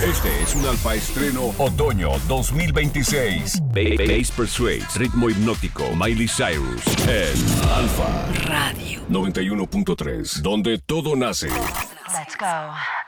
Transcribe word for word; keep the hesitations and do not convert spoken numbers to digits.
Este es un Alfa Estreno Otoño dos mil veintiséis. Bass Persuades, ritmo hipnótico, Miley Cyrus en Alfa Radio noventa y uno punto tres, donde todo nace. Let's go.